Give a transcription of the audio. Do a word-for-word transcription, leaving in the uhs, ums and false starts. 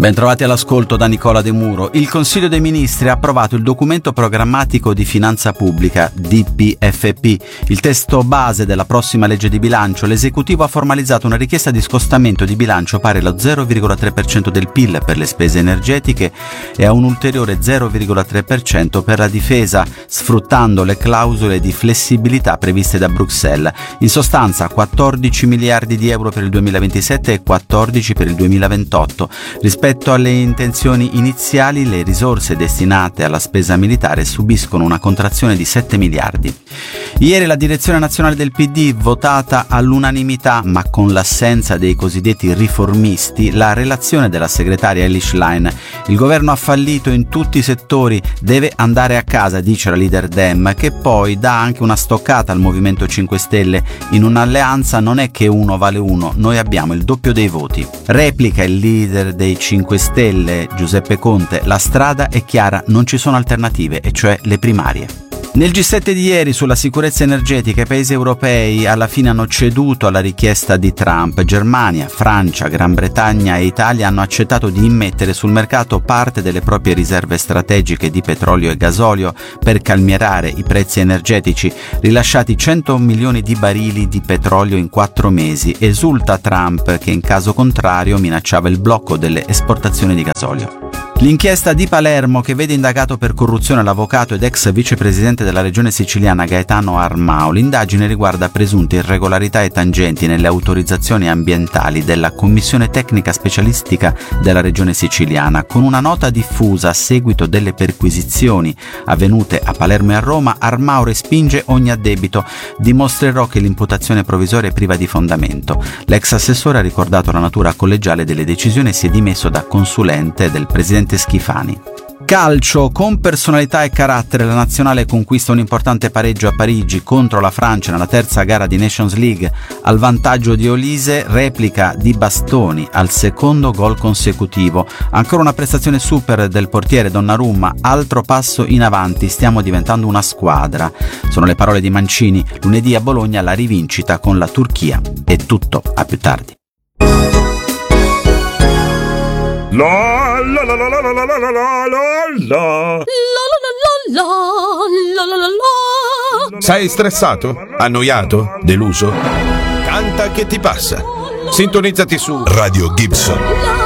Bentrovati all'ascolto da Nicola De Muro. Il Consiglio dei Ministri ha approvato il documento programmatico di finanza pubblica, D P F P, il testo base della prossima legge di bilancio. L'esecutivo ha formalizzato una richiesta di scostamento di bilancio pari allo zero virgola tre per cento del P I L per le spese energetiche e a un ulteriore zero virgola tre per cento per la difesa, sfruttando le clausole di flessibilità previste da Bruxelles. In sostanza quattordici miliardi di euro per il duemilaventisette e quattordici per il duemilaventotto. Rispetto alle intenzioni iniziali, le risorse destinate alla spesa militare subiscono una contrazione di sette miliardi. Ieri la direzione nazionale del P D, votata all'unanimità ma con l'assenza dei cosiddetti riformisti, la relazione della segretaria Elly Schlein. Il governo ha fallito in tutti i settori, deve andare a casa, dice la leader Dem, che poi dà anche una stoccata al Movimento cinque Stelle. In un'alleanza non è che uno vale uno, noi abbiamo il doppio dei voti. Replica il leader dei cinque Stelle, Giuseppe Conte: la strada è chiara, non ci sono alternative, e cioè le primarie. Nel G sette di ieri sulla sicurezza energetica i paesi europei alla fine hanno ceduto alla richiesta di Trump. Germania, Francia, Gran Bretagna e Italia hanno accettato di immettere sul mercato parte delle proprie riserve strategiche di petrolio e gasolio per calmierare i prezzi energetici, rilasciati cento milioni di barili di petrolio in quattro mesi. Esulta Trump, che in caso contrario minacciava il blocco delle esportazioni di gasolio. L'inchiesta di Palermo, che vede indagato per corruzione l'avvocato ed ex vicepresidente della regione siciliana Gaetano Armao. L'indagine riguarda presunte irregolarità e tangenti nelle autorizzazioni ambientali della Commissione Tecnica Specialistica della regione siciliana. Con una nota diffusa a seguito delle perquisizioni avvenute a Palermo e a Roma, Armao respinge ogni addebito. Dimostrerò che l'imputazione provvisoria è priva di fondamento. L'ex assessore ha ricordato la natura collegiale delle decisioni e si è dimesso da consulente del presidente Schifani. Calcio, con personalità e carattere, la nazionale conquista un importante pareggio a Parigi contro la Francia nella terza gara di Nations League. Al vantaggio di Olise, replica di Bastoni al secondo gol consecutivo. Ancora una prestazione super del portiere Donnarumma, altro passo in avanti, stiamo diventando una squadra. Sono le parole di Mancini. Lunedì a Bologna la rivincita con la Turchia. È tutto, a più tardi. La la la la la la la la la la la. Sei stressato? Annoiato? Deluso? Canta che ti passa. Sintonizzati su Radio Gibson.